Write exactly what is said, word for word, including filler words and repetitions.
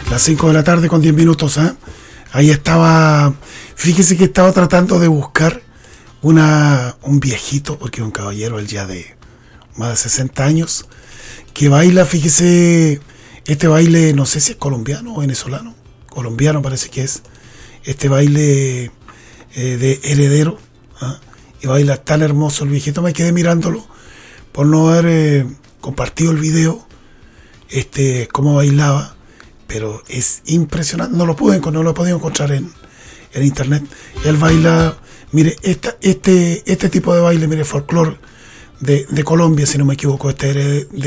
Las cinco de la tarde con diez minutos, ¿eh? Ahí estaba, fíjese que estaba tratando de buscar una, un viejito, porque es un caballero, él ya de más de sesenta años, que baila, fíjese, este baile, no sé si es colombiano o venezolano, colombiano parece que es, este baile eh, de heredero, ¿eh? Y baila tan hermoso el viejito, me quedé mirándolo por no haber eh, compartido el video, este, cómo bailaba, pero es impresionante, no lo pude, no lo he podido encontrar en, en internet. Él baila, mire, esta, este, este tipo de baile, mire, folclore de, de Colombia, si no me equivoco, este de